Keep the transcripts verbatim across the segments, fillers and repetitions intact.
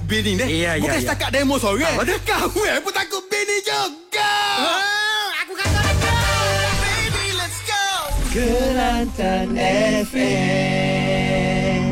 bini deh. Ya, ya, Bukan ya. setakat demo seorang. Ah, betul. Kau eh pun takut bini juga. Oh, aku kata lagi. Baby, let's go. Kelantan F M.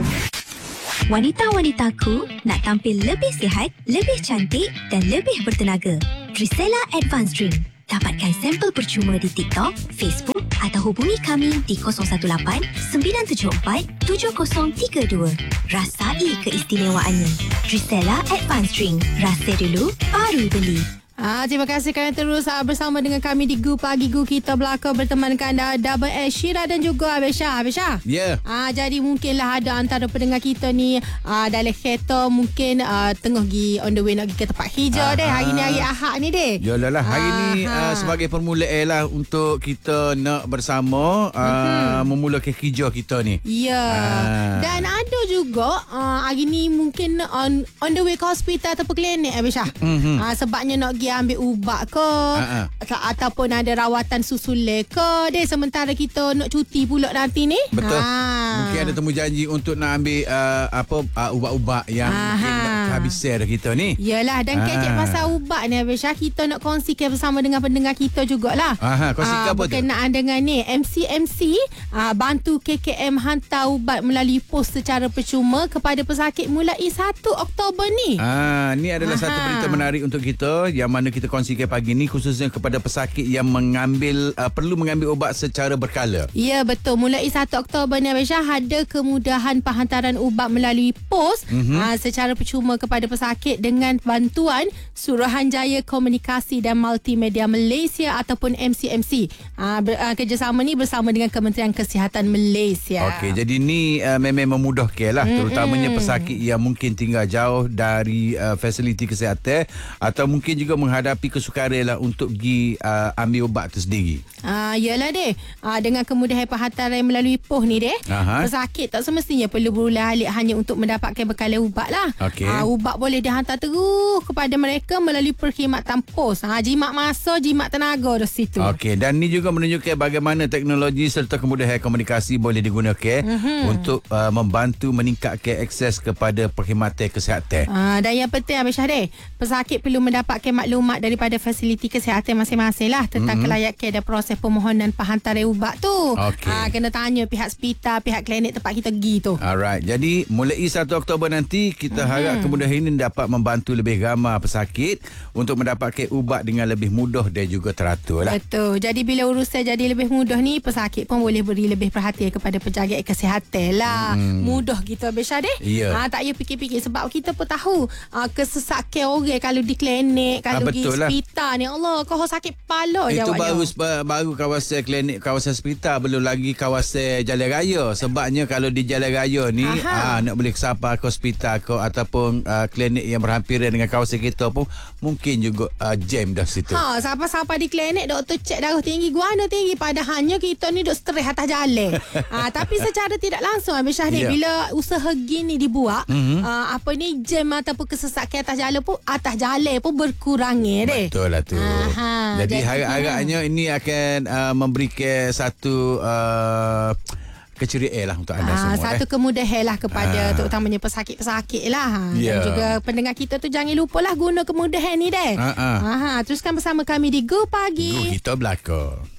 Wanita-wanitaku nak tampil lebih sihat, lebih cantik dan lebih bertenaga. Drisella Advanced Drink. Dapatkan sampel percuma di TikTok, Facebook atau hubungi kami di kosong satu lapan sembilan tujuh empat tujuh kosong tiga dua. Rasai keistimewaannya. Drisella Advanced Drink. Rasa dulu, baru beli. Ah, terima kasih kerana terus ah, bersama dengan kami di Gu Pagi Gu Kita Belakang bertemankan anda Double S Syira dan juga Abisha. Abisha. Ya. Yeah. Ah, jadi mungkinlah ada antara pendengar kita ni ah, dalam kereta mungkin ah, tengah pergi on the way nak pergi ke tempat hijau deh. Hari ni hari Ahad ni deh. Yalah lah. Hari ni uh, sebagai permulaan lah untuk kita nak bersama uh, mm-hmm. memulakan hijau kita ni. Ya. Ah. Dan ada juga uh, hari ni mungkin on on the way ke hospital atau klinik Abisha. Mm-hmm. Ah, sebabnya nak pergi ambil ubat ke uh-uh. ataupun ada rawatan susulan ke deh sementara kita nak cuti pula nanti ni. Betul. Ha. Mungkin ada temu janji untuk nak ambil uh, apa uh, ubat-ubat yang Aha. mungkin nak kehabisan dah kita ni. Yalah, dan Ah. kecek pasal ubat ni Abisha, kita nak kongsikan bersama dengan pendengar kita jugalah. Aha, kongsikan Ah, apa tu? berkenaan dengan ni M C M C ah, bantu K K M hantar ubat melalui pos secara percuma kepada pesakit mulai satu Oktober ni. Ah, ni adalah Aha. satu berita menarik untuk kita yang mana kita kongsikan pagi ni khususnya kepada pesakit yang mengambil uh, perlu mengambil ubat secara berkala. Ya, betul. Mulai satu Oktober ni Abisha, ada kemudahan penghantaran ubat melalui pos mm-hmm. aa, secara percuma kepada pesakit dengan bantuan Suruhanjaya Komunikasi dan Multimedia Malaysia ataupun M C M C. Aa, ber, aa, kerjasama ni bersama dengan Kementerian Kesihatan Malaysia. Okey, jadi ni uh, memang memudahkan lah mm-hmm. terutamanya pesakit yang mungkin tinggal jauh dari uh, fasiliti kesihatan atau mungkin juga menghadapi kesukaran lah untuk pergi uh, ambil ubat tu sendiri. Ah, yalah deh. Ah, dengan kemudahan penghantaran melalui pos ni deh. Aha. Pesakit tak semestinya perlu berulang-alik hanya untuk mendapatkan bekalan ubat lah. Okey. Ah, ubat boleh dihantar terus kepada mereka melalui perkhidmatan pos. Ah, jimat masa, jimat tenaga dah situ. Okey, dan ni juga menunjukkan bagaimana teknologi serta kemudahan komunikasi boleh digunakan mm-hmm. untuk uh, membantu meningkatkan akses kepada perkhidmatan kesihatan. Ah, dan yang penting Abisha deh, pesakit perlu mendapatkan maklumat daripada fasiliti kesihatan masing-masing lah tentang mm-hmm. kelayakan dan proses permohonan penghantaran ubat tu. Okey. Ah, kena tanya pihak hospital, pihak klinik tempat kita pergi tu. Alright, jadi mulai satu Oktober nanti kita mm-hmm. harap kemudahan ini dapat membantu lebih ramai pesakit untuk mendapatkan ubat dengan lebih mudah dan juga teratur lah. Betul. Jadi bila urusan jadi lebih mudah ni, pesakit pun boleh beri lebih perhatian kepada penjagaan kesihatan lah. Hmm. Mudah kita Abisha deh. Ya. Ha, tak payah fikir-fikir sebab kita pun tahu ha, kesesakan orang kalau di klinik, kalau Ah, pergi betul lah. hospital ni, Allah, kau sakit kepala Itu jawabnya. baru baru kawasan klinik, kawasan hospital, belum lagi kawasan jalan raya. Sebabnya kalau di jalan raya ni aa, nak boleh sampai ke hospital ke ataupun aa, klinik yang berhampiran dengan kawasan kita pun mungkin juga aa, jam dah situ. Ha, sampai-sampai di klinik doktor cek darah tinggi, guana tinggi, padahalnya kita ni duk stres atas jalan. ha, tapi secara tidak langsung Abisha ni, Ya. bila usaha gini dibuat, Mhm. uh, apa ni jam ataupun kesesakan atas jalan pun atas jalan pun berkurangnya deh. Betul lah tu. Aha, Jadi jadi- harap-harapnya ini akan uh, memberikan satu uh, keceriaan lah untuk anda Ah, semua. satu eh. kemudahan lah kepada Ah. terutamanya pesakit-pesakit lah. Ya. Dan juga pendengar kita tu jangan lupa lah guna kemudahan ni deh. Ah, ah. Aha, teruskan bersama kami di Go Pagi. Guru kita belakang.